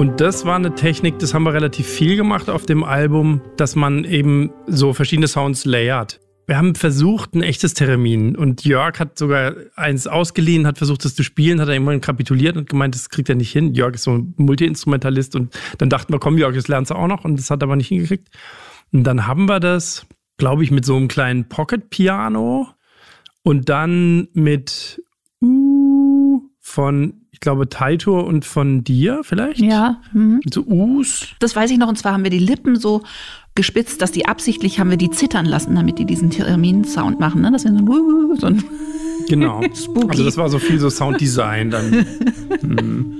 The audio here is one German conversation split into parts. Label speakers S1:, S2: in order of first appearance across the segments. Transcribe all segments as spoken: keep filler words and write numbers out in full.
S1: Und das war eine Technik, das haben wir relativ viel gemacht auf dem Album, dass man eben so verschiedene Sounds layert. Wir haben versucht, ein echtes Theremin. Und Jörg hat sogar eins ausgeliehen, hat versucht, das zu spielen, hat er irgendwann kapituliert und gemeint, das kriegt er nicht hin. Jörg ist so ein Multi-Instrumentalist und dann dachten wir, komm Jörg, das lernst du auch noch. Und das hat er aber nicht hingekriegt. Und dann haben wir das, glaube ich, mit so einem kleinen Pocket-Piano und dann mit uh, von, ich glaube, Taito und von dir vielleicht?
S2: Ja. Mhm.
S1: Mit so Us.
S2: Das weiß ich noch, und zwar haben wir die Lippen so gespitzt, dass die absichtlich haben wir die zittern lassen, damit die diesen Theremin-Sound machen, ne? Das ist so ein, so ein
S1: genau.
S2: Spooky.
S1: Also das war so viel so Sounddesign dann. hm.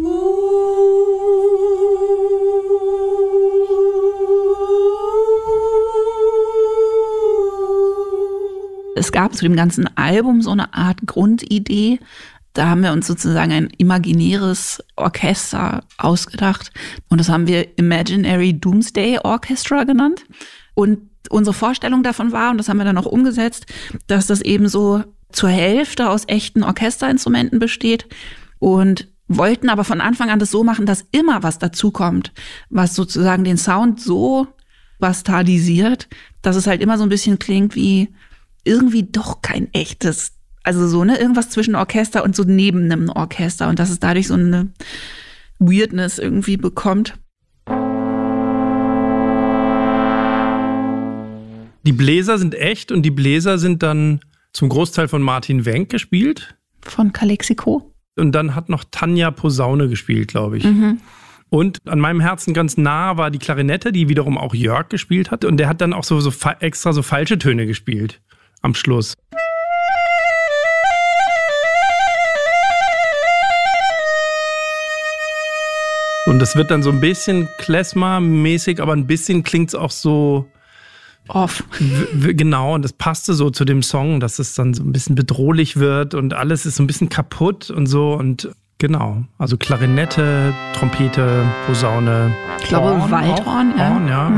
S2: Es gab zu dem ganzen Album so eine Art Grundidee. Da haben wir uns sozusagen ein imaginäres Orchester ausgedacht. Und das haben wir Imaginary Doomsday Orchestra genannt. Und unsere Vorstellung davon war, und das haben wir dann auch umgesetzt, dass das eben so zur Hälfte aus echten Orchesterinstrumenten besteht. Und wollten aber von Anfang an das so machen, dass immer was dazukommt, was sozusagen den Sound so bastardisiert, dass es halt immer so ein bisschen klingt wie irgendwie doch kein echtes. Also so, ne, irgendwas zwischen Orchester und so neben einem Orchester und dass es dadurch so eine Weirdness irgendwie bekommt.
S1: Die Bläser sind echt und die Bläser sind dann zum Großteil von Martin Wenck gespielt.
S2: Von Calexico.
S1: Und dann hat noch Tanja Posaune gespielt, glaube ich.
S2: Mhm.
S1: Und an meinem Herzen ganz nah war die Klarinette, die wiederum auch Jörg gespielt hat. Und der hat dann auch so, so fa- extra so falsche Töne gespielt am Schluss. Und das wird dann so ein bisschen Klezmer-mäßig, aber ein bisschen klingt es auch so
S2: off.
S1: W- w- genau, und das passte so zu dem Song, dass es dann so ein bisschen bedrohlich wird und alles ist so ein bisschen kaputt und so. Und genau, also Klarinette, Trompete, Posaune.
S2: Ich glaube,
S1: Horn
S2: Waldhorn,
S1: auch.
S2: ja.
S1: Horn, ja.